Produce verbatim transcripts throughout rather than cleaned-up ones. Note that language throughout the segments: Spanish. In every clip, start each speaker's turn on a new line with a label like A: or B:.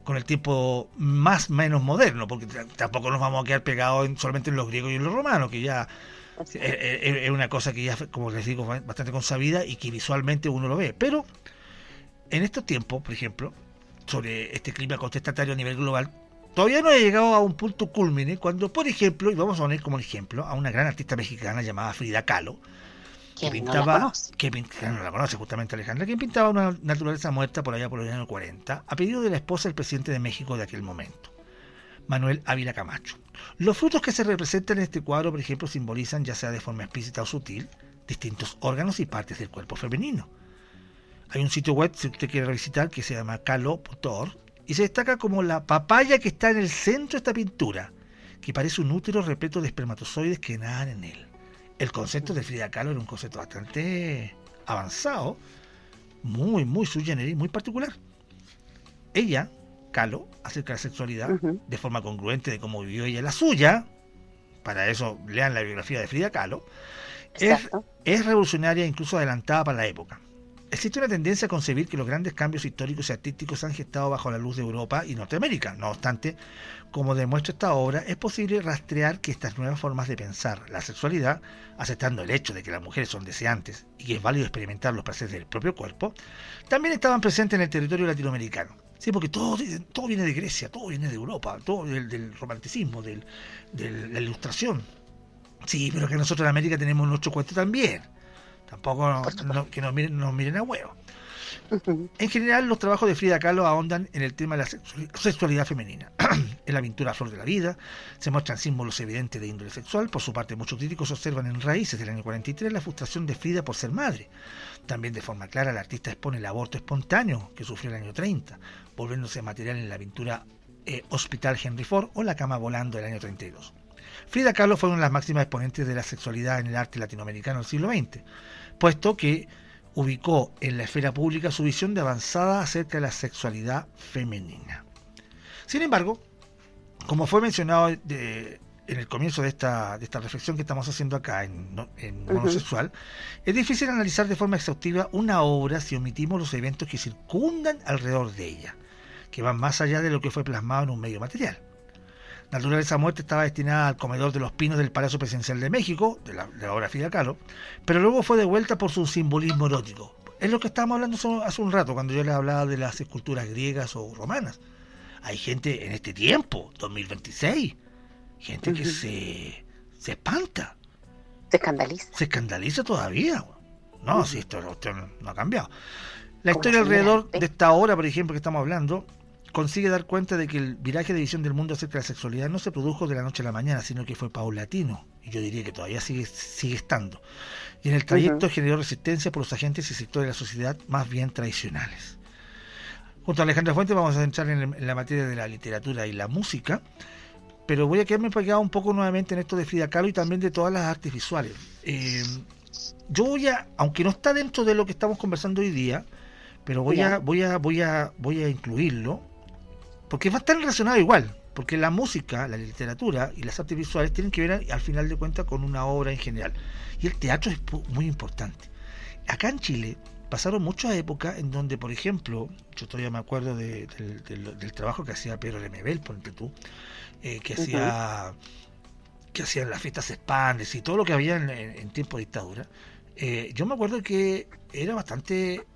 A: con el tiempo más menos moderno, porque t- tampoco nos vamos a quedar pegados en, solamente en los griegos y en los romanos, que ya es, es- es una cosa que ya, como les digo, bastante consabida y que visualmente uno lo ve. Pero en estos tiempos, por ejemplo, sobre este clima contestatario a nivel global, todavía no he llegado a un punto culmine cuando, por ejemplo, y vamos a poner como ejemplo a una gran artista mexicana llamada Frida Kahlo, que
B: ¿Quién no
A: pintaba,
B: la conoce?
A: que, pin- que no la conoce justamente Alejandra, que pintaba una naturaleza muerta por allá por los años cuarenta, a pedido de la esposa del presidente de México de aquel momento, Manuel Ávila Camacho. Los frutos que se representan en este cuadro, por ejemplo, simbolizan, ya sea de forma explícita o sutil, distintos órganos y partes del cuerpo femenino. Hay un sitio web, si usted quiere revisitar, que se llama kahlo punto org, y se destaca como la papaya que está en el centro de esta pintura, que parece un útero repleto de espermatozoides que nadan en él. El concepto de Frida Kahlo era un concepto bastante avanzado, muy, muy sui generis, muy particular. Ella, Kahlo, acerca de la sexualidad,
B: Ujú.
A: de forma congruente de cómo vivió ella la suya, para eso lean la biografía de Frida Kahlo, es,
B: Exacto.
A: es revolucionaria e incluso adelantada para la época. Existe una tendencia a concebir que los grandes cambios históricos y artísticos se han gestado bajo la luz de Europa y Norteamérica. No obstante, como demuestra esta obra, es posible rastrear que estas nuevas formas de pensar la sexualidad, aceptando el hecho de que las mujeres son deseantes y que es válido experimentar los placeres del propio cuerpo, también estaban presentes en el territorio latinoamericano. Sí, porque todo, todo viene de Grecia, todo viene de Europa, todo del, del romanticismo, del, de la ilustración. Sí, pero que nosotros en América tenemos nuestro cuento también. Tampoco no, no, que nos miren, nos miren a huevo.
B: Ujú.
A: En general, los trabajos de Frida Kahlo ahondan en el tema de la sexualidad femenina. En la pintura Flor de la Vida se muestran símbolos evidentes de índole sexual. Por su parte, muchos críticos observan en Raíces del año cuarenta y tres la frustración de Frida por ser madre. También de forma clara, el artista expone el aborto espontáneo que sufrió en el año treinta, volviéndose material en la pintura eh, Hospital Henry Ford o La cama volando del año treinta y dos. Frida Kahlo fue una de las máximas exponentes de la sexualidad en el arte latinoamericano del siglo veinte, puesto que ubicó en la esfera pública su visión de avanzada acerca de la sexualidad femenina. Sin embargo, como fue mencionado de, en el comienzo de esta, de esta reflexión que estamos haciendo acá en, en Monosexual, uh-huh. es difícil analizar de forma exhaustiva una obra si omitimos los eventos que circundan alrededor de ella, que van más allá de lo que fue plasmado en un medio material. Naturaleza Muerte estaba destinada al comedor de los pinos del Palacio Presidencial de México, de la, de la obra Frida Kahlo, pero luego fue devuelta por su simbolismo erótico. Es lo que estábamos hablando hace un rato, cuando yo les hablaba de las esculturas griegas o romanas. Hay gente en este tiempo, dos mil veintiséis, gente uh-huh. que se, se espanta.
B: Se escandaliza.
A: Se escandaliza todavía. No, uh-huh. si esto, esto no ha cambiado. La historia alrededor de esta obra, por ejemplo, que estamos hablando, consigue dar cuenta de que el viraje de visión del mundo acerca de la sexualidad no se produjo de la noche a la mañana, sino que fue paulatino, y yo diría que todavía sigue, sigue estando. Y en el trayecto uh-huh. generó resistencia por los agentes y sectores de la sociedad más bien tradicionales. Junto a Alejandra Fuentes vamos a entrar en, en la materia de la literatura y la música, pero voy a quedarme pegado un poco nuevamente en esto de Frida Kahlo y también de todas las artes visuales. Eh, yo voy a, aunque no está dentro de lo que estamos conversando hoy día, pero voy yeah. a, voy a, voy a, voy a incluirlo, porque va a estar relacionado igual, porque la música, la literatura y las artes visuales tienen que ver al final de cuentas con una obra en general. Y el teatro es muy importante. Acá en Chile pasaron muchas épocas en donde, por ejemplo, yo todavía me acuerdo de, de, de, de, del trabajo que hacía Pedro Lemebel, ponte tú, eh, que uh-huh. hacía que hacían las fiestas Expandes y todo lo que había en, en, en tiempo de dictadura. Eh, yo me acuerdo que era bastante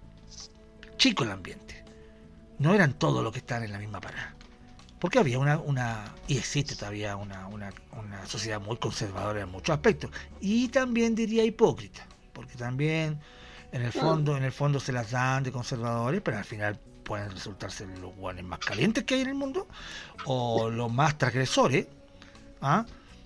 A: chico el ambiente. No eran todos los que estaban en la misma parada. Porque había una, una y existe todavía una, una, una sociedad muy conservadora en muchos aspectos. Y también diría hipócrita. Porque también en el fondo, en el fondo se las dan de conservadores, pero al final pueden resultarse los guanes más calientes que hay en el mundo, o los más transgresores, ¿ah?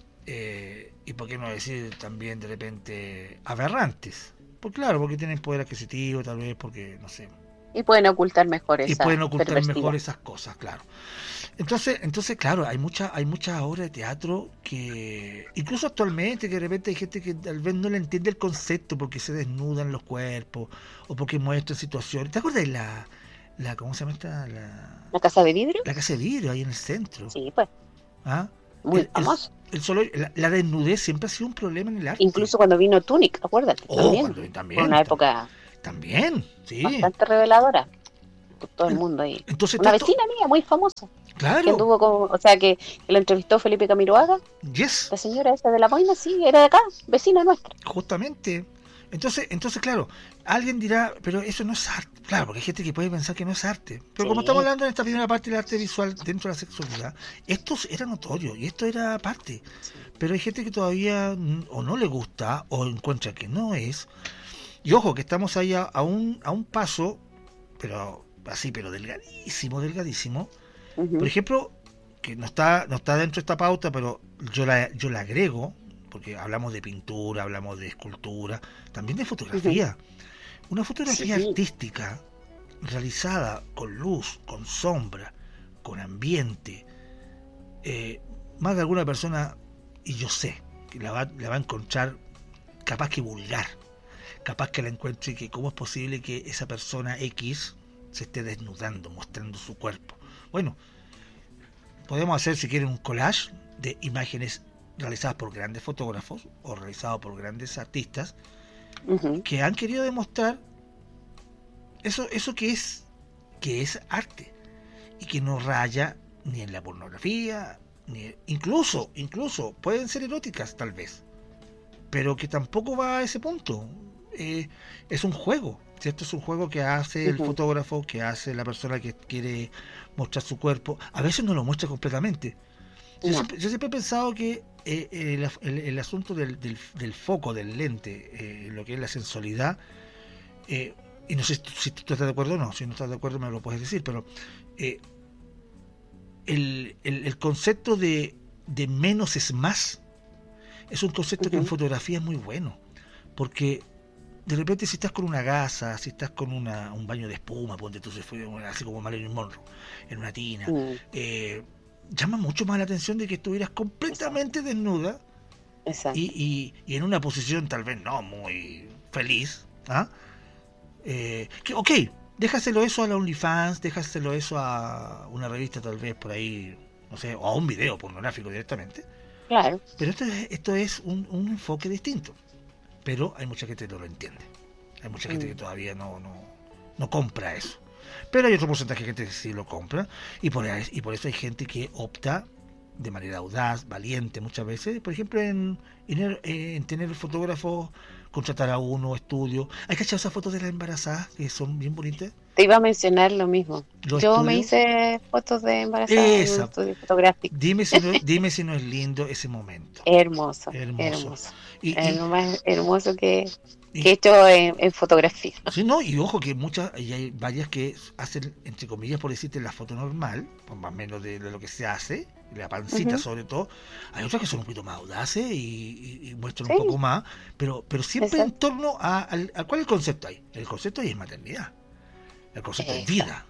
A: Eh, y por qué no decir también de repente aberrantes. Pues claro, porque tienen poder adquisitivo, tal vez porque, no sé.
B: Y pueden ocultar mejor esas
A: Y pueden ocultar mejor esas cosas, claro. Entonces, entonces claro, hay muchas hay muchas obras de teatro que, incluso actualmente, que de repente hay gente que tal vez no le entiende el concepto porque se desnudan los cuerpos o porque muestran situaciones. ¿Te acuerdas de la, la ¿cómo se llama esta? La,
B: ¿La casa de vidrio?
A: La casa de vidrio, ahí en el centro.
B: Sí, pues.
A: ¿Ah?
B: Muy
A: el,
B: famoso.
A: El, el solo, la, la desnudez siempre ha sido un problema en el arte.
B: Incluso cuando vino Tunic, acuérdate.
A: Oh,
B: también.
A: Cuando, también.
B: Fue una época
A: también, sí.
B: bastante reveladora. todo el
A: En-
B: mundo ahí.
A: Entonces,
B: Una
A: tanto-
B: vecina mía muy famosa, que
A: claro,
B: anduvo con, o sea, que, que la entrevistó Felipe Camiroaga,
A: yes,
B: la señora esa de la boina, sí, era de acá, vecina nuestra.
A: justamente. Entonces, entonces, claro, alguien dirá, pero eso no es arte. Claro, porque hay gente que puede pensar que no es arte. Pero como
B: Sí.
A: estamos hablando en esta primera parte del arte visual dentro de la sexualidad, esto era notorio y esto era parte. Pero hay gente que todavía mm, o no le gusta o encuentra que no es. Y ojo, que estamos ahí a, a un, a un paso, pero así, pero delgadísimo, delgadísimo.
B: Ujú,
A: Por ejemplo, que no está, no está dentro de esta pauta, pero yo la, yo la agrego, porque hablamos de pintura, hablamos de escultura, también de fotografía. Una fotografía
B: Sí.
A: artística realizada con luz, con sombra, con ambiente, eh, más de alguna persona, y yo sé, que la va, la va a encontrar capaz que vulgar, capaz que la encuentre que cómo es posible que esa persona X se esté desnudando, mostrando su cuerpo. Bueno, podemos hacer, si quieren, un collage de imágenes realizadas por grandes fotógrafos o realizadas por grandes artistas
B: Ujú.
A: que han querido demostrar eso, eso que es, que es arte y que no raya ni en la pornografía, ni incluso, incluso pueden ser eróticas tal vez, pero que tampoco va a ese punto. Eh, es un juego, ¿cierto? Es un juego que hace el
B: Ujú.
A: fotógrafo, que hace la persona que quiere mostrar su cuerpo. A veces no lo muestra completamente. Yo,
B: No.
A: siempre, yo siempre he pensado que eh, el, el- el asunto del, del- del foco, del lente, eh, lo que es la sensualidad, eh, y no sé si tú estás de acuerdo o no, si no estás de acuerdo me lo puedes decir, pero eh, el, el- el concepto de, de menos es más es un concepto que en
B: Ujú.
A: fotografía es muy bueno, porque de repente si estás con una gasa, si estás con una, un baño de espuma, ponte tú, se fue así como Marilyn Monroe, en una tina,
B: Mm,
A: eh, llama mucho más la atención de que estuvieras completamente desnuda
B: Exacto.
A: y, y, y en una posición tal vez no muy feliz, ¿ah? Eh, que, ok, déjaselo eso a la OnlyFans, déjaselo eso a una revista tal vez por ahí, no sé, o a un video pornográfico directamente,
B: Claro.
A: pero esto es, esto es un, un enfoque distinto, pero hay mucha gente que no lo entiende, hay mucha gente que
B: Mm.
A: todavía no, no, no compra eso, pero hay otro porcentaje de gente que sí lo compra y por, ahí- y por eso hay gente que opta de manera audaz, valiente muchas veces, por ejemplo en, en, el- eh, en tener fotógrafos, contratar a uno, estudio. ¿Hay cachado esas fotos de las embarazadas que son bien bonitas?
B: Te iba a mencionar lo mismo.
A: Los
B: Yo me
A: estudios,
B: hice fotos de embarazada en un
A: esa,
B: estudio fotográfico.
A: dime si no, dime si no es lindo ese momento,
B: Hermoso,
A: hermoso.
B: hermoso.
A: Y,
B: Es
A: y,
B: lo más hermoso que, que he
A: y
B: hecho en, en fotografía.
A: sí, no, y ojo que muchas, y hay varias que hacen, entre comillas, por decirte, la foto normal, pues más o menos de, de lo que se hace, la pancita
B: Ujú.
A: sobre todo. Hay otras que son un poquito más audaces y, y- y muestran un
B: Sí,
A: poco más, pero pero siempre en
B: exacto.
A: torno a, al- a cuál es el concepto ahí. El concepto ahí es maternidad, el concepto es
B: Exacto.
A: vida.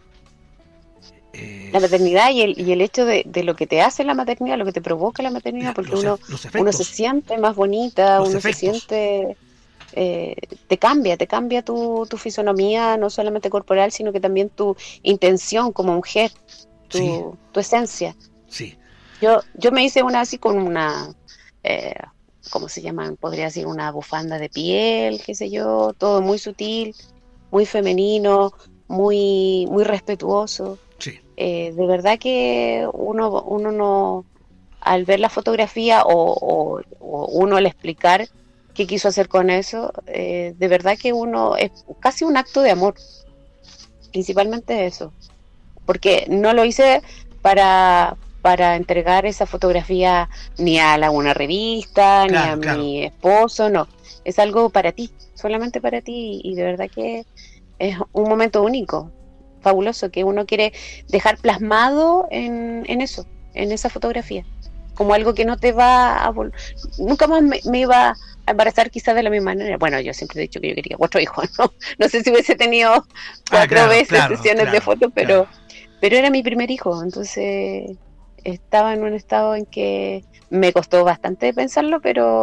B: La
A: Es
B: maternidad y el, y el hecho de, de lo que te hace la maternidad, lo que te provoca la maternidad,
A: la-
B: porque
A: los,
B: uno,
A: ef- los
B: uno se
A: efectos,
B: siente más bonita,
A: los
B: uno se
A: efectos,
B: siente, eh, te cambia, te cambia tu, tu fisonomía, no solamente corporal, sino que también tu intención como mujer,
A: sí,
B: tu, tu esencia.
A: sí,
B: Yo, yo me hice una así con una, eh, ¿cómo se llaman? Podría decir una bufanda de piel, qué sé yo, todo muy sutil, muy femenino, muy, muy respetuoso.
A: sí,
B: Eh, de verdad que uno, uno no, al ver la fotografía o, o- o uno al explicar qué quiso hacer con eso, eh, de verdad que uno es casi un acto de amor, principalmente eso, porque no lo hice para, para entregar esa fotografía ni a la, una revista, ni a
A: claro, claro.
B: mi esposo, no, es algo para ti, solamente para ti, y de verdad que es un momento único, fabuloso, que uno quiere dejar plasmado en, en eso, en esa fotografía, como algo que no te va a... vol- Nunca más me, me iba a embarazar quizás de la misma manera. Bueno, yo siempre he dicho que yo quería cuatro hijos, ¿no? No sé si hubiese tenido
A: Ah,
B: cuatro
A: claro,
B: veces
A: claro,
B: sesiones de
A: claro,
B: fotos,
A: claro.
B: pero, pero era mi primer hijo, entonces estaba en un estado en que me costó bastante pensarlo, pero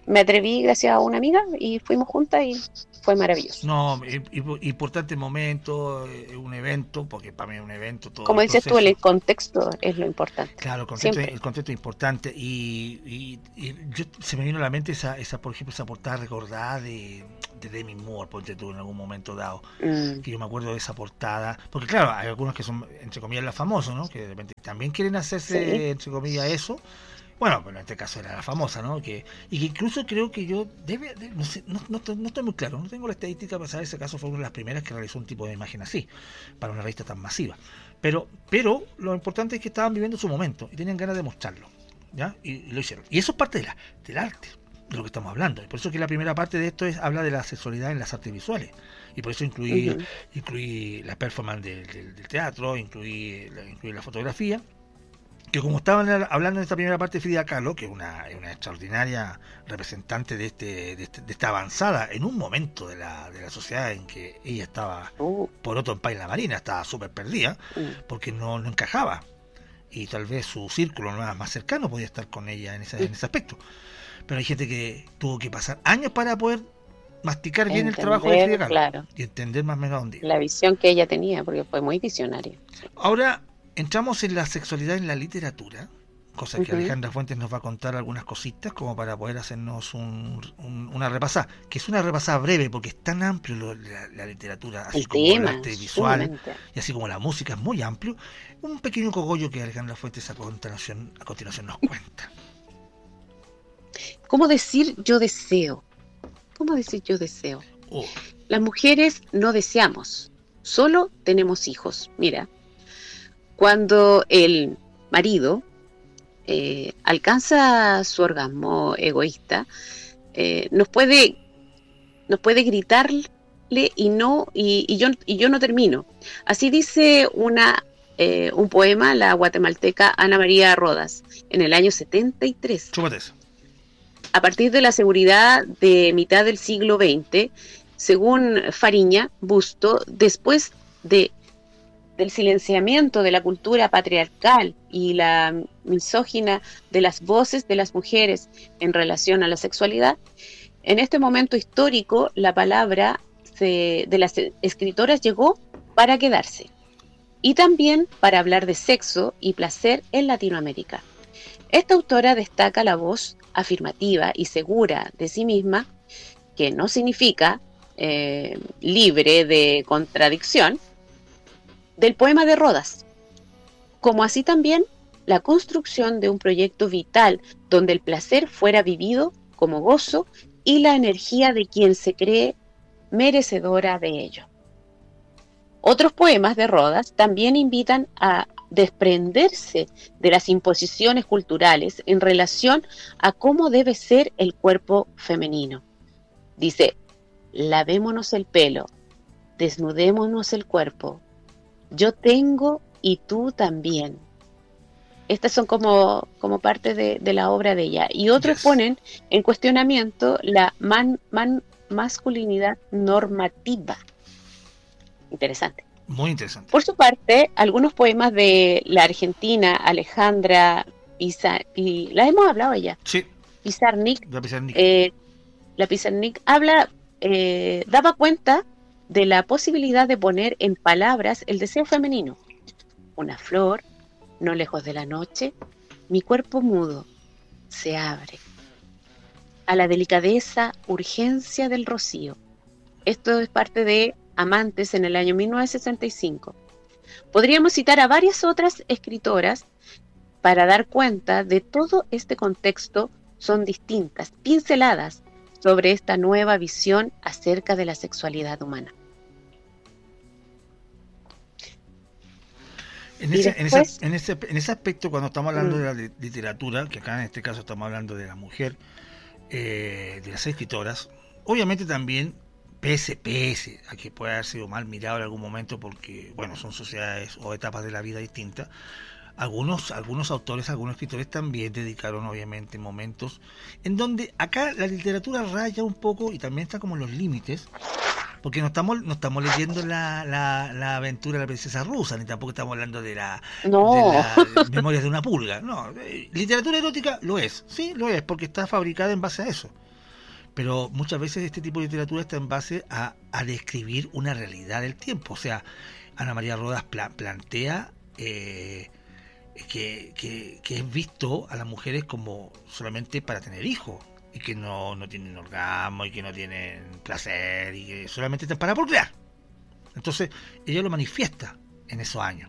B: me atreví gracias a una amiga y fuimos juntas y fue maravilloso.
A: No, importante momento, un evento, porque para mí es un evento. Todo
B: Como
A: el
B: dices
A: proceso.
B: tú, el contexto es lo importante.
A: Claro, el contexto, el contexto es importante. Y, y, y yo, se me vino a la mente esa, esa, por ejemplo, esa portada recordada de, de Demi Moore, ponte tú en algún momento dado. Mm. Que yo me acuerdo de esa portada. Porque claro, hay algunos que son, entre comillas, las famosas, ¿no? Que de repente también quieren hacerse, sí. entre comillas, eso. Bueno, pero en este caso era la famosa, ¿no? Que, y que incluso creo que yo, debe, debe, no, sé, no, no, no estoy muy claro, no tengo la estadística para saber si ese caso fue una de las primeras que realizó un tipo de imagen así, para una revista tan masiva. Pero, pero lo importante es que estaban viviendo su momento y tenían ganas de mostrarlo, ¿ya? Y, y lo hicieron. Y eso es parte de la, del arte, de lo que estamos hablando. Y por eso que la primera parte de esto es habla de la sexualidad en las artes visuales. Y por eso incluí, uh-huh. incluí la performance de, de, del teatro, incluí, incluí la fotografía. Que como estaban hablando en esta primera parte de Frida Kahlo, que es una, una extraordinaria representante de este, de este de esta avanzada en un momento de la, de la sociedad en que ella estaba uh. por otro en país la marina, estaba súper perdida, uh. porque no, no encajaba. Y tal vez su círculo más, más cercano podía estar con ella en ese, uh. en ese aspecto. Pero hay gente que tuvo que pasar años para poder masticar bien entender, el trabajo de Frida Kahlo, claro. y entender más o menos a dónde iba.
B: La visión que ella tenía, porque fue muy visionaria. Sí.
A: Ahora, entramos en la sexualidad en la literatura, cosa que uh-huh. Alejandra Fuentes nos va a contar algunas cositas como para poder hacernos un, un, una repasada, que es una repasada breve porque es tan amplio lo, la, la literatura, así
B: el
A: como
B: tema,
A: el arte visual sumamente. Y así como la música es muy amplio. Un pequeño cogollo que Alejandra Fuentes a continuación, a continuación nos cuenta.
B: ¿Cómo decir yo deseo? ¿Cómo decir yo deseo? Oh. Las mujeres no deseamos, solo tenemos hijos. Mira, cuando el marido eh, alcanza su orgasmo egoísta, eh, nos puede nos puede gritarle y no y, y yo y yo no termino. Así dice una eh, un poema la guatemalteca Ana María Rodas en el año setenta y tres.
A: Chúpate eso.
B: A partir de la seguridad de mitad del siglo veinte, según Fariña Busto, después de del silenciamiento de la cultura patriarcal y la misógina de las voces de las mujeres en relación a la sexualidad, en este momento histórico la palabra se, de las escritoras llegó para quedarse y también para hablar de sexo y placer en Latinoamérica. Esta autora destaca la voz afirmativa y segura de sí misma, que no significa eh, libre de contradicción, del poema de Rodas, como así también la construcción de un proyecto vital donde el placer fuera vivido como gozo y la energía de quien se cree merecedora de ello. Otros poemas de Rodas también invitan a desprenderse de las imposiciones culturales en relación a cómo debe ser el cuerpo femenino. Dice, lavémonos el pelo, desnudémonos el cuerpo, yo tengo y tú también. Estas son como, como parte de, de la obra de ella. Y otros yes. ponen en cuestionamiento la man, man, masculinidad normativa. Interesante.
A: Muy interesante.
B: Por su parte, algunos poemas de la argentina Alejandra Pizarnik, y la hemos hablado ya.
A: Sí.
B: Pizarnik.
A: La Pizarnik.
B: Eh, la Pizarnik habla, eh, daba cuenta de la posibilidad de poner en palabras el deseo femenino. Una flor, no lejos de la noche, mi cuerpo mudo se abre a la delicadeza, urgencia del rocío. Esto es parte de Amantes en el año mil novecientos sesenta y cinco. Podríamos citar a varias otras escritoras para dar cuenta de todo este contexto. Son distintas pinceladas sobre esta nueva visión acerca de la sexualidad humana.
A: En ese, después, en, ese, en, ese, en ese aspecto, cuando estamos hablando mm. de la literatura, que acá en este caso estamos hablando de la mujer, eh, de las escritoras, obviamente también pese, pese a que pueda haber sido mal mirado en algún momento porque, bueno, son sociedades o etapas de la vida distintas, algunos, algunos autores, algunos escritores también dedicaron obviamente momentos en donde acá la literatura raya un poco y también está como en los límites, porque no estamos no estamos leyendo la, la, la aventura de la princesa rusa, ni tampoco estamos hablando de la,
B: no.
A: de la Memorias de una pulga. No, literatura erótica lo es, sí, lo es, porque está fabricada en base a eso. pero muchas veces este tipo de literatura está en base a, a describir una realidad del tiempo. O sea, Ana María Rodas pla- plantea eh, que, que, que es visto a las mujeres como solamente para tener hijos, y que no, no tienen orgasmo, y que no tienen placer, y que solamente están para procrear. Entonces, ella lo manifiesta en esos años.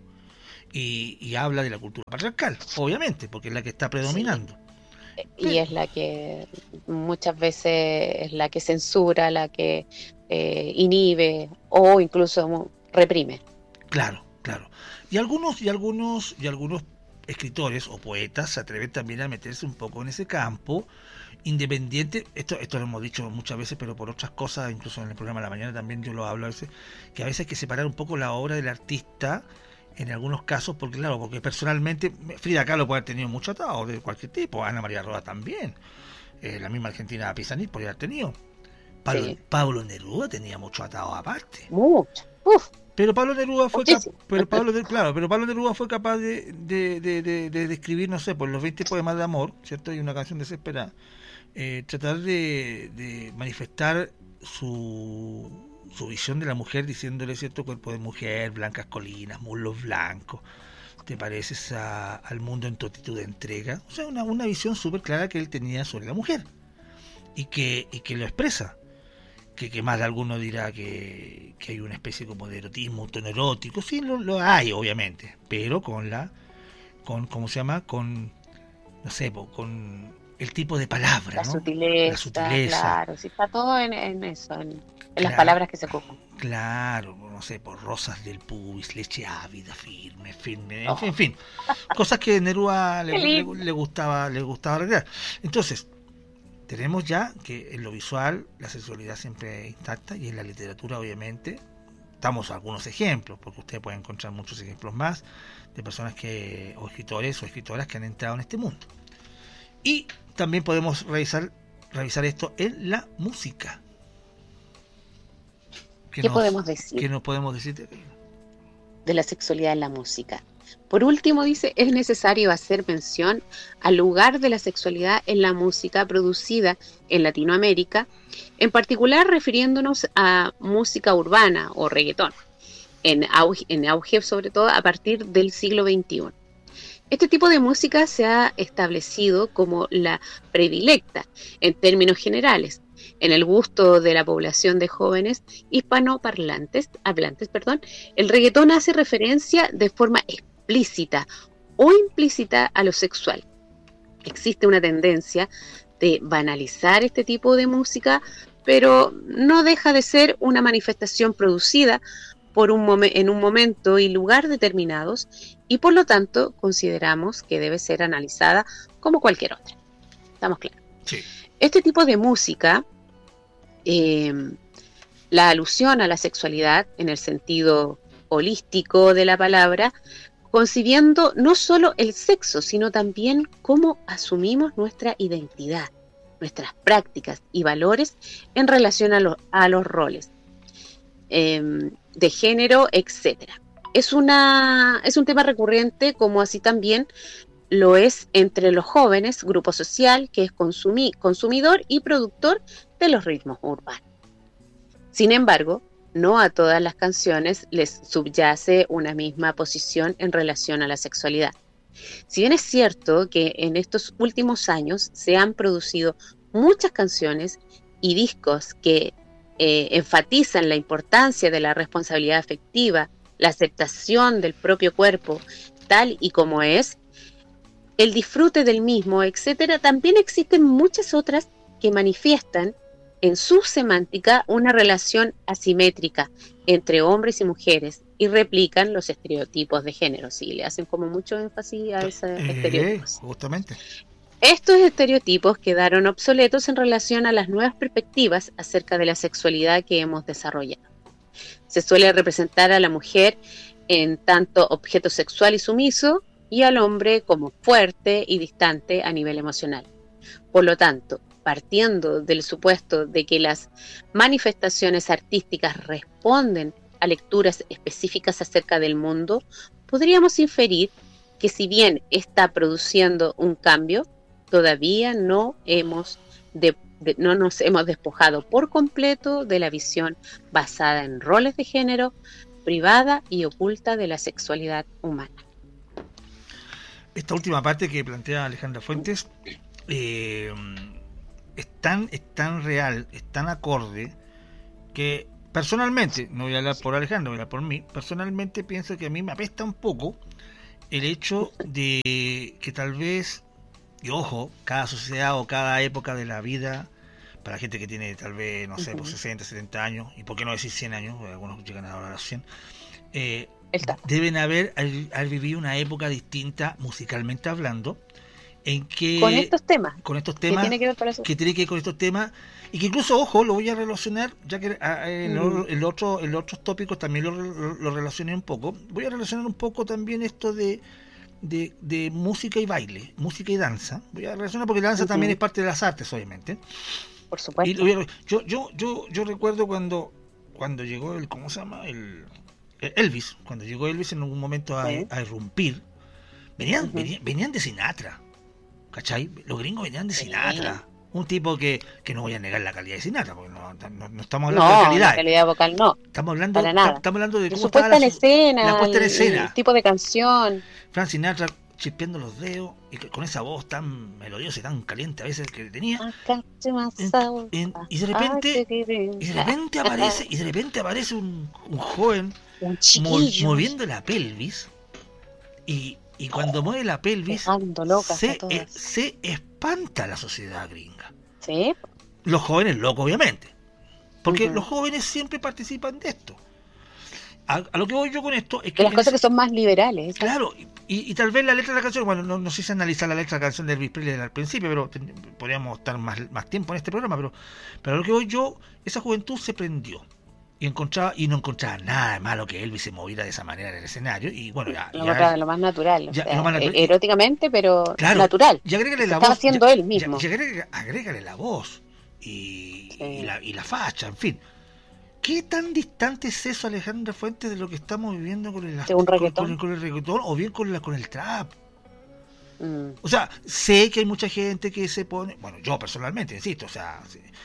A: Y, y habla de la cultura patriarcal, obviamente, porque es la que está predominando.
B: Sí. Y es la que muchas veces es la que censura, la que eh, inhibe o incluso reprime.
A: Claro, claro. Y algunos, y algunos, y algunos escritores o poetas se atreven también a meterse un poco en ese campo, independiente. Esto, esto lo hemos dicho muchas veces, pero por otras cosas, incluso en el programa de la mañana también yo lo hablo a veces, que a veces hay que separar un poco la obra del artista en algunos casos, porque claro, porque personalmente Frida Kahlo puede haber tenido mucho atado de cualquier tipo, Ana María Rodas también, eh, la misma Argentina Pizarnik podría haber tenido, Pablo, sí. Pablo Neruda tenía mucho atado aparte,
B: mucho. Uf.
A: Pero Pablo Neruda fue cap- pero Pablo de, claro, pero Pablo Neruda fue capaz de, de, de, de, de, de escribir, no sé, por los veinte poemas de amor, ¿cierto? Y una canción desesperada, eh, tratar de, de manifestar su su visión de la mujer, diciéndole, cierto, cuerpo de mujer, blancas colinas, muslos blancos, te pareces a, al mundo en tu actitud de entrega. O sea, una, una visión súper clara que él tenía sobre la mujer, y que, y que lo expresa. Que, que más de alguno dirá que, que hay una especie como de erotismo, un tono erótico. Sí, lo, lo hay, obviamente, pero con la, con, ¿cómo se llama? Con, no sé, con el tipo de palabra,
B: la
A: ¿no?
B: Sutileza,
A: la sutileza,
B: claro, sí, está todo en, en eso, en, en
A: claro,
B: las palabras que se ocupan.
A: Claro, no sé, por rosas del pubis, leche ávida, firme, firme, oh. en, fin, en fin, cosas que a Neruda le, le, le gustaba, le gustaba recrear. Entonces, tenemos ya que en lo visual la sexualidad siempre intacta, y en la literatura obviamente damos algunos ejemplos, porque usted puede encontrar muchos ejemplos más de personas que, o escritores o escritoras que han entrado en este mundo. Y también podemos revisar, revisar esto en la música.
B: ¿Qué, ¿Qué nos, podemos decir?
A: ¿Qué nos podemos decir de,
B: de la sexualidad en la música? Por último, dice, es necesario hacer mención al lugar de la sexualidad en la música producida en Latinoamérica, en particular refiriéndonos a música urbana o reggaetón, en auge, en auge sobre todo a partir del siglo veintiuno. Este tipo de música se ha establecido como la predilecta en términos generales en el gusto de la población de jóvenes hispanoparlantes, hablantes, perdón. El reggaetón hace referencia de forma explícita o implícita a lo sexual. Existe una tendencia de banalizar este tipo de música, pero no deja de ser una manifestación producida por un momen- en un momento y lugar determinados, y por lo tanto consideramos que debe ser analizada como cualquier otra. ¿Estamos claros?
A: Sí.
B: Este tipo de música, eh, la alusión a la sexualidad en el sentido holístico de la palabra, concibiendo no solo el sexo, sino también cómo asumimos nuestra identidad, nuestras prácticas y valores en relación a, lo, a los roles eh, de género, etcétera. Es, una, es un tema recurrente, como así también lo es entre los jóvenes, grupo social que es consumi, consumidor y productor de los ritmos urbanos. Sin embargo, no a todas las canciones les subyace una misma posición en relación a la sexualidad. Si bien es cierto que en estos últimos años se han producido muchas canciones y discos que eh, enfatizan la importancia de la responsabilidad afectiva, la aceptación del propio cuerpo tal y como es, el disfrute del mismo, etcétera, también existen muchas otras que manifiestan en su semántica una relación asimétrica entre hombres y mujeres y replican los estereotipos de género. Sí, le hacen como mucho énfasis a esos eh, estereotipos.
A: Justamente.
B: Estos estereotipos quedaron obsoletos en relación a las nuevas perspectivas acerca de la sexualidad que hemos desarrollado. Se suele representar a la mujer en tanto objeto sexual y sumiso, y al hombre como fuerte y distante a nivel emocional. Por lo tanto, partiendo del supuesto de que las manifestaciones artísticas responden a lecturas específicas acerca del mundo, podríamos inferir que si bien está produciendo un cambio, todavía no hemos de de, no nos hemos despojado por completo de la visión basada en roles de género, privada y oculta de la sexualidad humana.
A: Esta última parte que plantea Alejandra Fuentes eh, es tan, es tan real, es tan acorde, que personalmente, no voy a hablar por Alejandra, voy a hablar por mí, personalmente pienso que a mí me apesta un poco el hecho de que tal vez, y ojo, cada sociedad o cada época de la vida, para gente que tiene tal vez, no sé, uh-huh. pues sesenta, setenta años, y por qué no decir cien años, porque algunos llegan ahora a los cien, eh, deben haber, haber vivido una época distinta musicalmente hablando, en que
B: con estos temas,
A: con estos temas
B: que tiene que ver, para eso?
A: que tiene que ver con estos temas, y que incluso, ojo, lo voy a relacionar, ya que en mm. el otro, en los otros tópicos también lo, lo, lo relacioné un poco, voy a relacionar un poco también esto de de, de música y baile, música y danza, voy a relacionar porque la danza uh-huh. también es parte de las artes, obviamente.
B: Por supuesto.
A: Y a, yo, yo, yo, yo recuerdo cuando, cuando llegó el, ¿cómo se llama? El, el Elvis, cuando llegó Elvis en algún momento a, ¿sí? a irrumpir, venían, uh-huh. venían, venían de Sinatra, ¿cachai? Los gringos venían de Sinatra. Sí. Un tipo que, que no voy a negar la calidad de Sinatra, porque no, no, no estamos hablando
B: no,
A: de calidad.
B: La calidad vocal no.
A: Estamos hablando,
B: para nada.
A: Estamos hablando de
B: cómo
A: su
B: puesta
A: la,
B: en escena,
A: la puesta en escena.
B: El, el tipo de canción.
A: Frank Sinatra chispeando los dedos y con esa voz tan melodiosa y tan caliente a veces que tenía. En, en, y de repente, y de repente aparece, y de repente aparece un, un joven
B: un
A: mo, moviendo la pelvis y Y cuando mueve la pelvis, se, eh, se espanta la sociedad gringa.
B: ¿Sí?
A: Los jóvenes locos, obviamente. Porque uh-huh. los jóvenes siempre participan de esto. A, a lo que voy yo con esto es que...
B: De las cosas que son más liberales.
A: Claro, y, y tal vez la letra de la canción, bueno, no, no sé si analizar la letra de la canción de Elvis Presley al principio, pero ten, podríamos estar más, más tiempo en este programa, pero, pero a lo que voy yo, esa juventud se prendió. Y encontraba y no encontraba nada de malo que Elvis se moviera de esa manera en el escenario, y bueno, ya,
B: lo,
A: ya
B: lo más natural,
A: ya,
B: o sea,
A: lo más natural.
B: eróticamente, pero
A: claro,
B: natural.
A: Y agrégale la
B: estaba
A: voz,
B: haciendo
A: ya,
B: él mismo.
A: Ya, y agrégale, agrégale la voz y, sí. y, la, y la facha, en fin. ¿Qué tan distante es eso, Alejandra Fuentes, de lo que estamos viviendo con el,
B: con,
A: con, con, con el reggaetón o bien con, la, con el trap?
B: Mm.
A: O sea, sé que hay mucha gente que se pone, bueno, yo personalmente, insisto, o sea,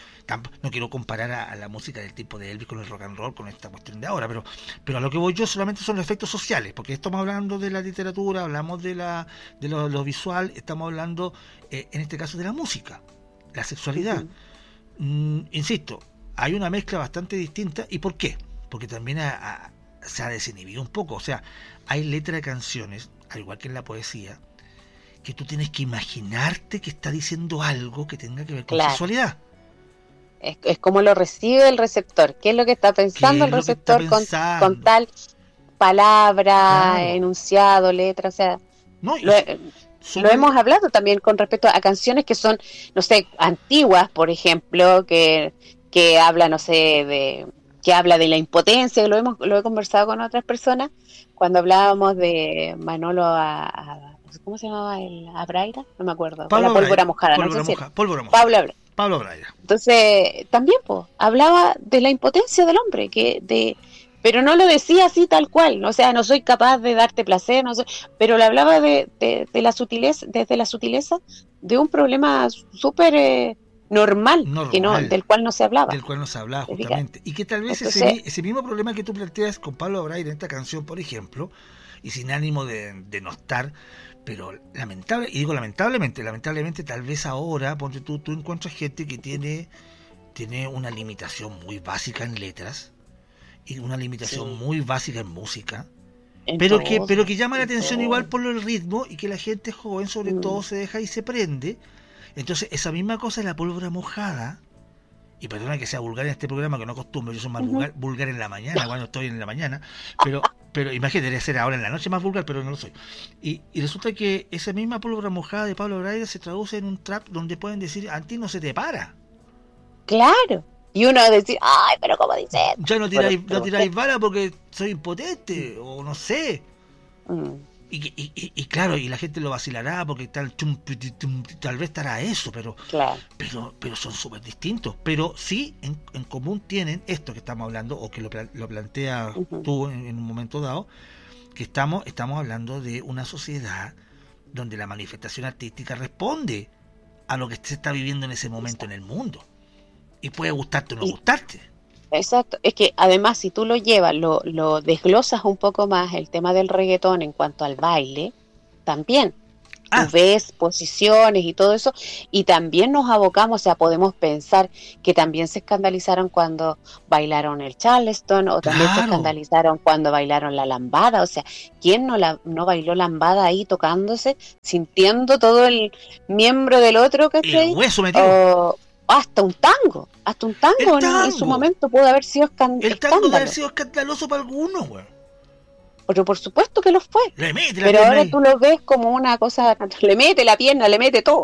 A: no quiero comparar a, a la música del tipo de Elvis con el rock and roll, con esta cuestión de ahora, pero pero a lo que voy yo solamente son los efectos sociales, porque estamos hablando de la literatura, hablamos de la de lo, lo visual, estamos hablando, eh, en este caso, de la música, la sexualidad. Uh-huh. Mm, insisto, hay una mezcla bastante distinta. ¿Y por qué? Porque también a, a, se ha desinhibido un poco. O sea, hay letras de canciones, al igual que en la poesía, que tú tienes que imaginarte que está diciendo algo que tenga que ver con
B: claro.
A: sexualidad.
B: Es, es como lo recibe el receptor. ¿Qué es lo que está pensando el receptor con, con tal palabra, claro. enunciado, letra? O sea,
A: no,
B: lo, sobre... lo hemos hablado también con respecto a canciones que son, no sé, antiguas, por ejemplo, que, que habla, no sé, de que habla de la impotencia, lo hemos lo he conversado con otras personas, cuando hablábamos de Manolo a, a ¿cómo se llamaba? El Abraira, no me acuerdo.
A: Pablo
B: la pólvora mojada,
A: pólvora
B: no sé
A: moja,
B: si
A: pólvora mojada.
B: Pablo Abraira.
A: Pablo Abraira.
B: Entonces, también, pues, hablaba de la impotencia del hombre, que de pero no lo decía así tal cual, o sea, no soy capaz de darte placer, no soy, pero le hablaba de, de, de la sutileza, desde la sutileza de un problema súper eh, normal, normal, que no, del cual no se hablaba.
A: Del cual no se hablaba, justamente. Y que tal vez Entonces, ese, ese mismo problema que tú planteas con Pablo Abraira en esta canción, por ejemplo, y sin ánimo de, de no estar, pero lamentable, y digo lamentablemente, lamentablemente tal vez ahora, ponte tú, tú encuentras gente que tiene, tiene una limitación muy básica en letras, y una limitación sí. muy básica en música, en pero todo, que pero que llama la atención todo. Igual por el ritmo, y que la gente joven sobre mm. todo se deja y se prende. Entonces esa misma cosa es la pólvora mojada, y perdona que sea vulgar en este programa, que no acostumbro, yo soy más uh-huh. vulgar, vulgar en la mañana, cuando estoy en la mañana, pero pero imagínate, debería ser ahora en la noche más vulgar, pero no lo soy. Y, y resulta que esa misma pólvora mojada de Pablo Abraira se traduce en un trap donde pueden decir, a ti no se te para.
B: Claro. Y uno decir, ay, pero ¿cómo dice?
A: Ya no tiráis, no tiráis bala porque soy impotente, mm. o no sé.
B: Mm.
A: Y, y, y, y claro, y la gente lo vacilará porque tal, tum, tum, tal vez estará eso, pero
B: claro.
A: pero pero son súper distintos. Pero sí, en, en común tienen esto que estamos hablando, o que lo, lo plantea uh-huh. tú en, en un momento dado, que estamos, estamos hablando de una sociedad donde la manifestación artística responde a lo que se está viviendo en ese momento en el mundo. Y puede gustarte o no
B: Y-
A: gustarte.
B: Exacto, es que además si tú lo llevas, lo, lo desglosas un poco más el tema del reggaetón en cuanto al baile, también tú
A: Ah,
B: ves posiciones y todo eso, y también nos abocamos, o sea, podemos pensar que también se escandalizaron cuando bailaron el Charleston, o también se
A: claro.
B: escandalizaron cuando bailaron la lambada, o sea, ¿quién no, la, no bailó lambada ahí tocándose, sintiendo todo el miembro del otro,
A: El
B: ¿cachai?
A: hueso metido.
B: O hasta un tango, hasta un
A: El
B: tango en, en su
A: tango.
B: momento pudo haber sido escan-
A: El tango debe haber
B: escándalo,
A: sido escandaloso para algunos, güey.
B: pero por supuesto que lo fue.
A: Le mete la
B: Pero
A: pierna
B: ahora
A: ahí.
B: tú lo ves como una cosa, le mete la pierna, le mete todo.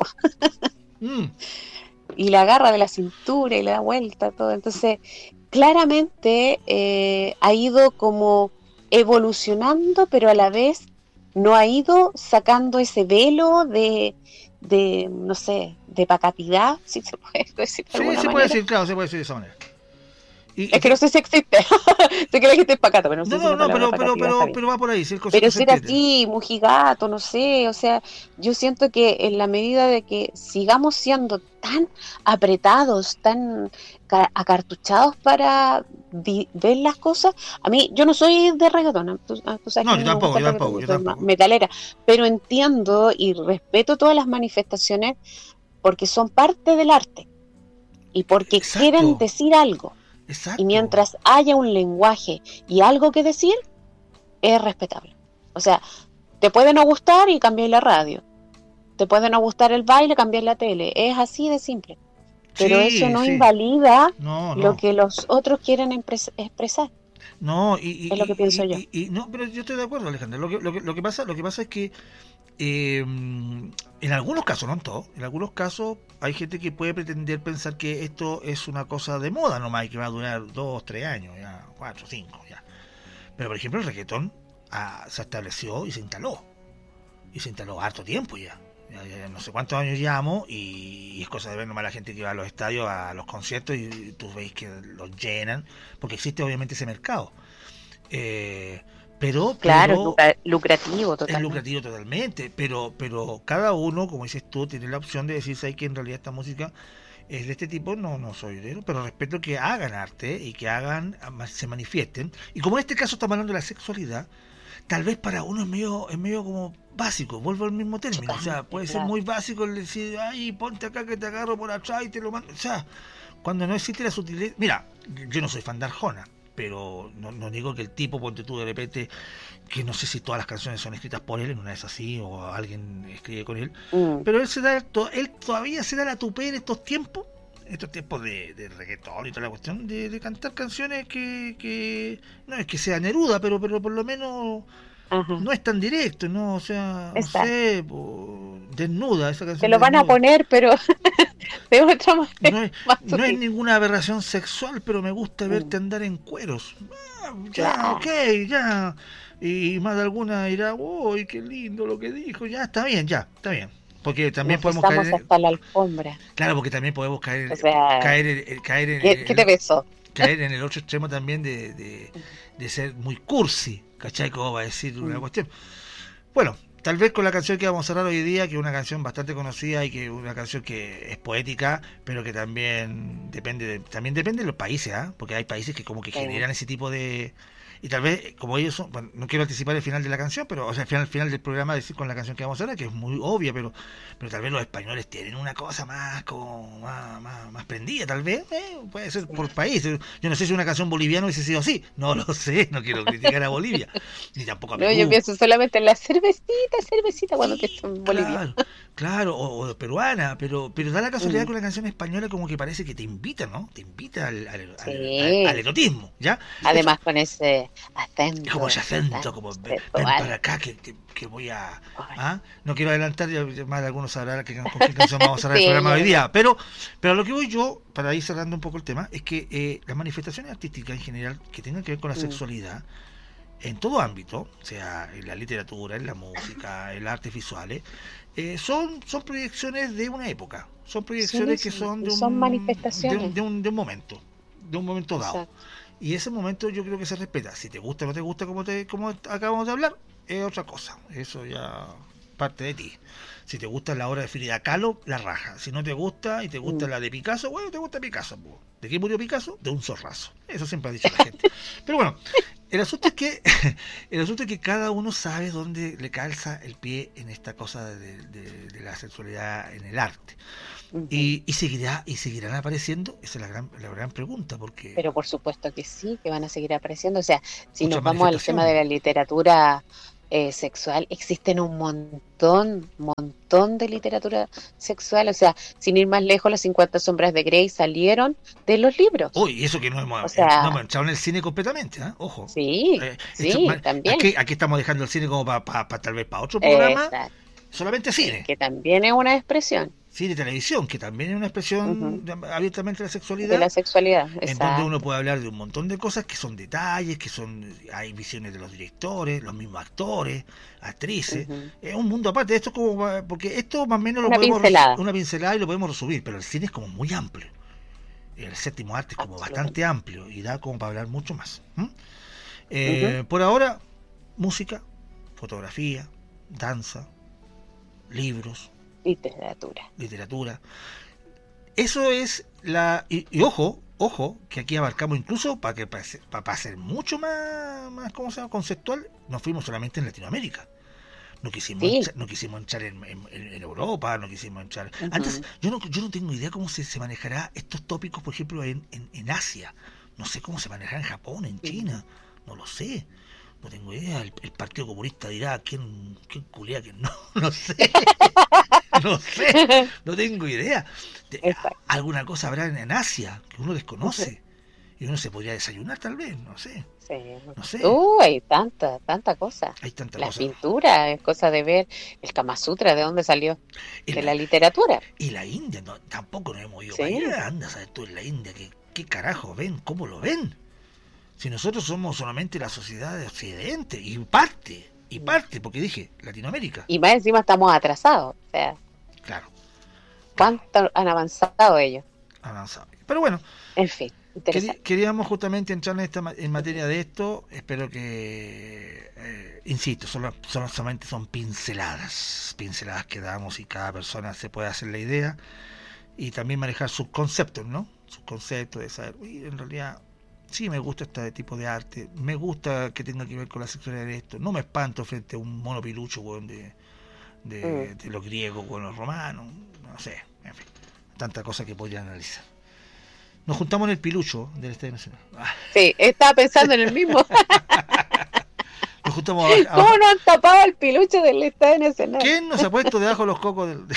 A: Mm,
B: Y la agarra de la cintura y le da vuelta, todo. Entonces, claramente eh, ha ido como evolucionando, pero a la vez no ha ido sacando ese velo de, de no sé, de pacatidad, si se puede decir de
A: sí,
B: alguna
A: se puede
B: manera.
A: decir, claro, se puede decir de esa manera. Y,
B: Es
A: y
B: que no sé si existe. Sé que la gente es pacata, pero no
A: no,
B: sé si
A: no,
B: la
A: no,
B: palabra
A: pero, pero,
B: pacatidad está
A: pero,
B: bien.
A: pero va por ahí, si el concepto
B: Pero
A: se
B: ser
A: entiende.
B: así, mujigato, no sé, o sea, yo siento que en la medida de que sigamos siendo tan apretados, tan ca- acartuchados para vi- ver las cosas, a mí, yo no soy de reggaetón, tú, ah, tú sabes que
A: No,
B: a
A: yo
B: mí no me
A: tampoco,
B: gusta el
A: yo tampoco,
B: reggaetón,
A: yo
B: soy ma-
A: tampoco.
B: metalera, pero entiendo y respeto todas las manifestaciones porque son parte del arte y porque quieren
A: Exacto,
B: decir algo. Y
A: exacto.
B: mientras haya un lenguaje y algo que decir, es respetable. O sea, te puede no gustar y cambiar la radio. Te puede no gustar el baile, cambiar la tele. Es así de simple. Pero eso
A: Sí,
B: no
A: sí.
B: invalida
A: No,
B: lo
A: no.
B: que los otros quieren empres- expresar.
A: No, y, y,
B: Es lo que pienso
A: y,
B: yo.
A: y, y- y- no, pero yo estoy de acuerdo, Alejandra. Lo que, lo que, lo que pasa, lo que pasa es que eh, en algunos casos, no en todos, en algunos casos hay gente que puede pretender pensar que esto es una cosa de moda nomás y que va a durar dos, tres años, ya, cuatro, cinco, ya. Pero por ejemplo el reggaetón ah, se estableció y se instaló. Y se instaló harto tiempo ya. Ya, ya no sé cuántos años llevamos y, y es cosa de ver nomás la gente que va a los estadios, a los conciertos y tú veis que los llenan, porque existe obviamente ese mercado. Eh, pero,
B: Claro, es
A: pero
B: lucra- lucrativo
A: es
B: totalmente.
A: lucrativo totalmente, pero, pero cada uno, como dices tú, tiene la opción de decir, ¿sabes que en realidad esta música es de este tipo? No, no soy de él, pero respeto que hagan arte y que hagan, se manifiesten. Y como en este caso estamos hablando de la sexualidad, tal vez para uno es medio, es medio como básico, vuelvo al mismo término, o sea,
B: Chocante,
A: puede ser
B: claro.
A: muy básico el decir, ay, ponte acá que te agarro por atrás y te lo mando, o sea, cuando no existe la sutileza, mira, yo no soy fan de Arjona, pero no, no digo que el tipo, ponte tú de repente, que no sé si todas las canciones son escritas por él, en una es así, o alguien escribe con él,
B: Mm,
A: pero él se da, to- él todavía se da la tupé en estos tiempos, estos tiempos de, de reggaetón y toda la cuestión, de, de cantar canciones que, que no es que sea Neruda, pero, pero por lo menos
B: ajá,
A: no es tan directo, ¿no? O sea, no
B: exacto.
A: sé, po, desnuda, esa
B: Te
A: canción
B: lo
A: de
B: van a
A: desnuda.
B: poner, pero de otra manera
A: No es,
B: más
A: no es
B: sutil.
A: ninguna aberración sexual, pero me gusta
B: Mm,
A: verte andar en cueros. Ah, ya, ok,
B: claro.
A: ya. Y más de alguna dirá, uy, qué lindo lo que dijo. Ya, está bien, ya, está bien. Porque también
B: Nos
A: podemos caer
B: besamos
A: en,
B: hasta la alfombra.
A: claro, porque también podemos caer,
B: O sea,
A: caer, en- caer en,
B: ¿qué, qué te
A: el,
B: besó?
A: caer en el otro extremo también de, de, de ser muy cursi, ¿cachai? Como va a decir una
B: Mm,
A: cuestión. Bueno, tal vez con la canción que vamos a cerrar hoy día, que es una canción bastante conocida y que es una canción que es poética, pero que también depende de, también depende de los países, ¿ah? Porque hay países que como que
B: sí.
A: generan ese tipo de... Y tal vez, como ellos son, bueno, no quiero anticipar el final de la canción, pero, o sea, el final, el final del programa decir con la canción que vamos a hacer, que es muy obvia, pero, pero tal vez los españoles tienen una cosa más como más, más, más prendida, tal vez, eh, puede ser por país. Yo no sé si una canción boliviana hubiese sido así, no lo sé, no quiero criticar a Bolivia, ni tampoco a
B: No, yo
A: Perú.
B: pienso solamente en la cervecita, cervecita cuando te
A: Sí,
B: en Bolivia.
A: claro, claro, o, o peruana, pero, pero da la casualidad
B: Mm,
A: que una canción española como que parece que te invita, ¿no? Te invita al, al, al, al- al
B: sí.
A: erotismo, ¿ya? Eso,
B: Además con ese
A: es como
B: acento
A: ese acento,
B: tan
A: como ven, ven
B: sexual.
A: para acá que, que, que voy a...
B: Ay,
A: ¿ah? No quiero adelantar, ya, ya más de algunos sabrán que, con qué canción vamos a cerrar el
B: sí,
A: programa
B: ya
A: de hoy
B: me
A: día,
B: imagino.
A: pero, pero a lo que voy yo, para ir cerrando un poco el tema, es que eh, las manifestaciones artísticas en general que tengan que ver con la
B: Mm,
A: sexualidad, en todo ámbito, sea en la literatura, en la música, en las artes visuales, eh, son, son proyecciones de una época, son
B: sí,
A: proyecciones que
B: sí,
A: son
B: y
A: de
B: son
A: un, de un,
B: manifestaciones.
A: de un, de un momento, de un momento dado.
B: Exacto.
A: Y ese momento yo creo que se respeta. Si te gusta o no te gusta como, te, como acabamos de hablar, es otra cosa. Eso ya parte de ti. Si te gusta la obra de Frida Kahlo, la raja. Si no te gusta y te gusta mm. la de Picasso, bueno, te gusta Picasso. Po. ¿De qué murió Picasso? De un zorrazo. Eso siempre ha dicho la gente. Pero bueno, el asunto es que el asunto es que cada uno sabe dónde le calza el pie en esta cosa de, de, de la sexualidad en el arte. Uh-huh. Y, y seguirá y seguirán apareciendo, esa es la gran la gran pregunta, porque
B: pero por supuesto que sí, que van a seguir apareciendo. O sea, si nos vamos al tema de la literatura eh, sexual, existen un montón, montón de literatura sexual. O sea, sin ir más lejos, las cincuenta sombras de Grey salieron de los libros.
A: Uy, eso que no hemos, o sea, no hemos entrado en el cine completamente, ¿eh? Ojo.
B: Sí, eh, sí, esto, también.
A: Aquí, aquí estamos dejando el cine como para pa, pa, tal vez para otro programa. Exacto. Solamente cine.
B: Que también es una expresión.
A: Cine y televisión, que también es una expresión uh-huh. de, abiertamente de la sexualidad.
B: De la sexualidad,
A: en exacto. donde uno puede hablar de un montón de cosas que son detalles, que son hay visiones de los directores, los mismos actores, actrices. Uh-huh. Es un mundo aparte. Esto es como porque esto más o menos
B: una
A: lo podemos
B: pincelada.
A: una pincelada y lo podemos resumir, pero el cine es como muy amplio. El séptimo arte es como bastante amplio y da como para hablar mucho más. ¿Mm? Eh, uh-huh. Por ahora, música, fotografía, danza, libros,
B: literatura.
A: Literatura. Eso es la... Y, y ojo, ojo, que aquí abarcamos incluso para que para, para ser mucho más, más ¿cómo se llama? Conceptual, nos fuimos solamente en Latinoamérica. No quisimos, sí. echar, no quisimos echar en, en, en Europa, no quisimos echar... Uh-huh. Antes, yo no, yo no tengo idea cómo se, se manejará estos tópicos, por ejemplo, en, en, en Asia. No sé cómo se manejará en Japón, en China. No lo sé. No tengo idea. El, el Partido Comunista dirá quién, quién culea, quién no. No sé. No sé. No tengo idea. De, alguna cosa habrá en, en Asia que uno desconoce. Y uno se podría desayunar tal vez. No sé.
B: Sí.
A: No sé.
B: Uh, hay tanta, tanta cosa.
A: Hay tanta
B: la
A: cosa.
B: La pintura es cosa de ver. El Kama Sutra, ¿de dónde salió? De la, la literatura.
A: Y la India, no, tampoco nos hemos ido sí. para allá. Anda, ¿sabes tú en la India? ¿Qué, qué carajo ven? ¿Cómo lo ven? Si nosotros somos solamente la sociedad de Occidente, y parte, y parte, porque dije, Latinoamérica.
B: Y más encima estamos atrasados, o sea.
A: Claro.
B: ¿Cuánto claro. han avanzado ellos?
A: Han avanzado. Pero bueno.
B: En fin,
A: querí, queríamos justamente entrar en esta en materia de esto, espero que, eh, insisto, solo, solo, solamente son pinceladas, pinceladas que damos y cada persona se puede hacer la idea, y también manejar sus conceptos, ¿no? Sus conceptos de saber, uy, en realidad... Sí, me gusta este tipo de arte, me gusta que tenga que ver con la sexualidad de esto, no me espanto frente a un mono pilucho bueno, de, de, mm. de los griegos con los romanos, no sé, en fin, tantas cosas que podría analizar. Nos juntamos en el pilucho del Estadio Nacional.
B: Sí, estaba pensando en el mismo.
A: Nos juntamos abajo, abajo.
B: ¿Cómo no han tapado el pilucho del Estadio Nacional?
A: ¿Quién nos ha puesto debajo de los cocos del...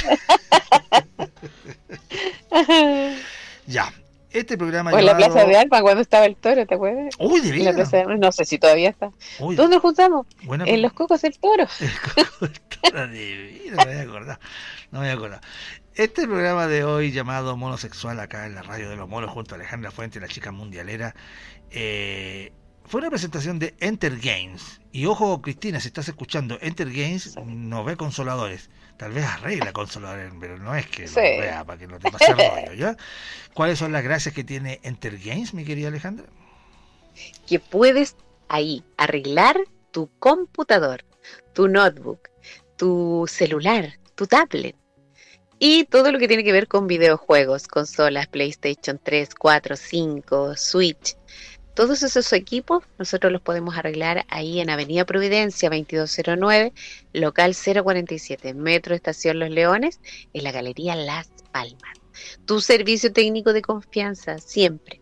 A: Ya. Este programa
B: o en
A: llamado...
B: la Plaza de Alma cuando estaba el toro, ¿te acuerdas?
A: Uy, de vida.
B: No sé si todavía está. Uy, ¿dónde nos juntamos? Buena... En los cocos del toro.
A: El coco del toro, de vida, no me voy a acordar. No me voy a acordar. Este programa de hoy llamado Monosexual, acá en la radio de los monos, junto a Alejandra Fuente, la chica mundialera, eh, fue una presentación de Enter Games. Y ojo, Cristina, si estás escuchando, Enter Games no ve consoladores. Tal vez arregla consoladores, pero no es que sí. lo vea para que no te pase rollo, ¿ya? ¿Cuáles son las gracias que tiene Enter Games, mi querida Alejandra?
B: Que puedes ahí arreglar tu computador, tu notebook, tu celular, tu tablet y todo lo que tiene que ver con videojuegos, consolas, PlayStation tres, cuatro, cinco, Switch. Todos esos equipos nosotros los podemos arreglar ahí en Avenida Providencia veintidós cero nueve, local cero cuarenta y siete, Metro Estación Los Leones, en la Galería Las Palmas. Tu servicio técnico de confianza, siempre.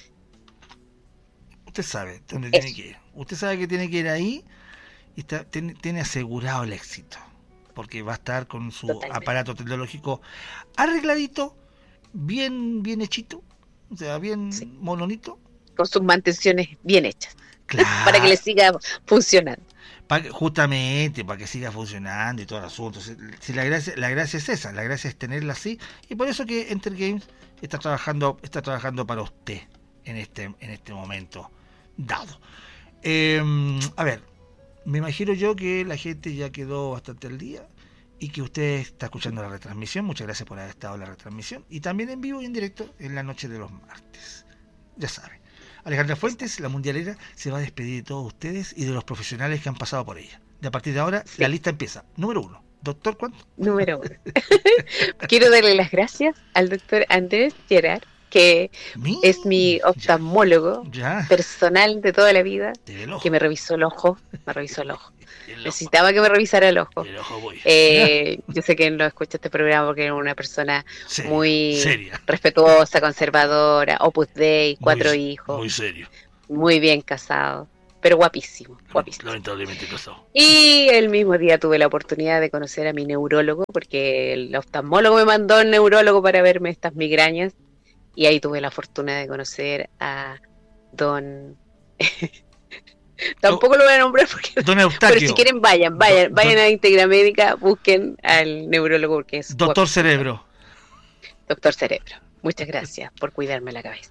A: Usted sabe dónde Eso. tiene que ir. Usted sabe que tiene que ir ahí y está, tiene, tiene asegurado el éxito, porque va a estar con su Totalmente. aparato tecnológico arregladito, bien, bien hechito, o sea, bien sí. mononito.
B: Con sus mantenciones bien hechas, claro. para que le siga funcionando.
A: Pa, justamente, para que siga funcionando y todo el asunto. Si, si la gracia, la gracia es esa, la gracia es tenerla así, y por eso que Enter Games está trabajando, está trabajando para usted en este, en este momento dado. Eh, a ver, me imagino yo que la gente ya quedó bastante al día y que usted está escuchando la retransmisión. Muchas gracias por haber estado en la retransmisión y también en vivo y en directo en la noche de los martes. Ya saben. Alejandra Fuentes, la mundialera, se va a despedir de todos ustedes y de los profesionales que han pasado por ella. De a partir de ahora, sí. la lista empieza. Número uno, ¿Doctor cuánto?
B: Número uno. Quiero darle las gracias al doctor Andrés Gerard, que
A: Mi,
B: es mi oftalmólogo
A: ya, ya.
B: personal de toda la vida,
A: El ojo.
B: que me revisó el ojo, me revisó el ojo.
A: El ojo.
B: Necesitaba que me revisara el ojo.
A: El ojo voy.
B: Eh, yo sé que no escucha este programa porque es una persona
A: Seria,
B: muy
A: seria.
B: respetuosa, conservadora, Opus Dei, cuatro
A: Muy-
B: hijos,
A: Muy serio.
B: muy bien casado, pero guapísimo, guapísimo.
A: Lamentablemente casado.
B: Y el mismo día tuve la oportunidad de conocer a mi neurólogo, porque el oftalmólogo me mandó al neurólogo para verme estas migrañas, y ahí tuve la fortuna de conocer a don... Tampoco lo voy a nombrar porque...
A: Don
B: Pero
A: Eustaquio.
B: si quieren vayan, vayan,
A: Don-
B: vayan
A: don-
B: a Integra Médica, busquen al neurólogo porque es
A: Doctor
B: guapísimo.
A: Cerebro.
B: Doctor Cerebro. Muchas gracias por cuidarme la cabeza.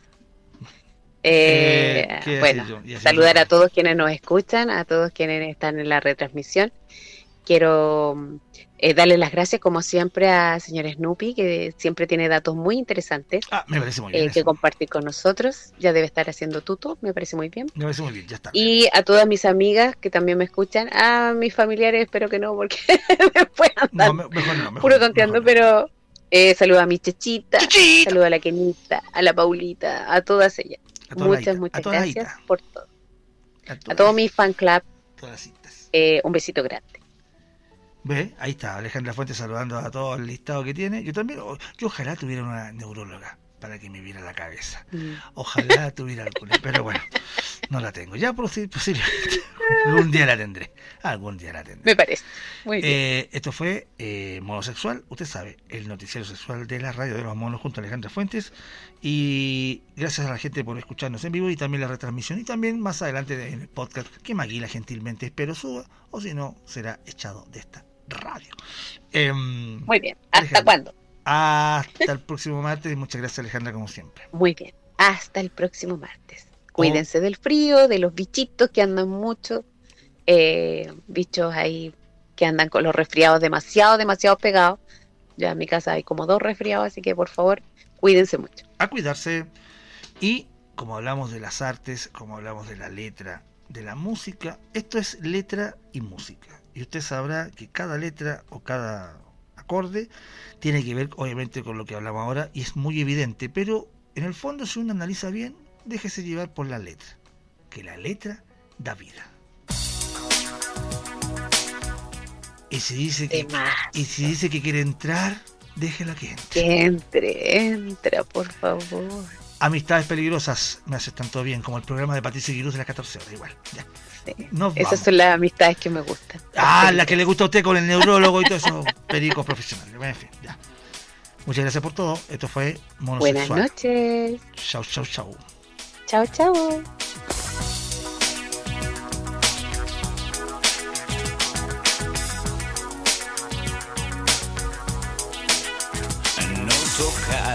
A: Eh,
B: Eh,
A: ¿qué
B: bueno,
A: decir yo? Y así
B: saludar
A: yo.
B: a todos quienes nos escuchan, a todos quienes están en la retransmisión. Quiero eh, darle las gracias, como siempre, a señor Snoopy, que siempre tiene datos muy interesantes
A: Ah, me parece muy bien.
B: eh, que
A: eso.
B: compartir con nosotros. Ya debe estar haciendo tuto, me parece muy bien.
A: Me parece muy bien, ya está.
B: Y a todas mis amigas que también me escuchan, a mis familiares espero que no, porque después andan
A: No, me- mejor no. Mejor,
B: puro
A: no,
B: tonteando,
A: mejor no.
B: pero eh, saludo a mi Chechita,
A: ¡Chuchita!
B: saludo a la Kenita, a la Paulita, a todas ellas.
A: A toda la
B: Muchas,
A: ita, a
B: muchas
A: toda la
B: gracias
A: ita,
B: por todo.
A: A,
B: A
A: todas-
B: todo mi fan club,
A: todas las citas.
B: eh, un besito grande.
A: ¿Ve? Ahí está, Alejandra Fuentes saludando a todo el listado que tiene. Yo también, o- yo ojalá tuviera una neuróloga para que me viera la cabeza.
B: Mm.
A: Ojalá tuviera alguna, pero bueno, no la tengo. Ya posi- posiblemente algún día la tendré. Algún día la tendré.
B: Me parece. Muy bien.
A: Eh, esto fue eh, Mono Sexual, usted sabe, el noticiero sexual de la radio de los monos junto a Alejandra Fuentes. Y gracias a la gente por escucharnos en vivo y también la retransmisión. Y también más adelante en el podcast que Maguila gentilmente espero suba, o si no, será echado de esta radio. Em,
B: Muy bien. ¿Hasta
A: Alejandra.
B: cuándo?
A: Hasta el próximo martes y muchas gracias, Alejandra, como siempre.
B: Muy bien. Hasta el próximo martes. Cuídense del frío, de los bichitos que andan mucho. Eh, bichos ahí que andan con los resfriados demasiado, demasiado pegados. Ya en mi casa hay como dos resfriados, así que por favor, cuídense mucho.
A: A cuidarse. Y como hablamos de las artes, como hablamos de la letra, de la música, esto es letra y música. Y usted sabrá que cada letra o cada acorde tiene que ver obviamente con lo que hablamos ahora y es muy evidente, pero en el fondo si uno analiza bien, déjese llevar por la letra, que la letra da vida. Y si dice que,
B: Demás.
A: y si dice que quiere entrar, déjela que entre.
B: Que entre, entra, por favor.
A: Amistades peligrosas me hace tanto bien como el programa de Patricio Guirús de las catorce horas, igual. Ya.
B: Sí.
A: Nos
B: Esas
A: vamos.
B: son las amistades que me gustan.
A: Ah, la que le gusta a usted con el neurólogo y todo eso, pericos profesionales. En fin, ya. Muchas gracias por todo. Esto fue
B: Buenas
A: Monosexual.
B: noches.
A: Chau, chau, chau.
B: Chao, chao.